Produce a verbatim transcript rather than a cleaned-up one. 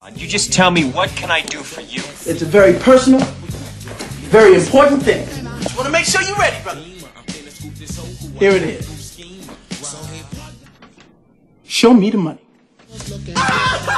You just tell me, what can I do for you? It's a very personal, very important thing. Just want to make sure you're ready, brother. Here it is. Show me the money.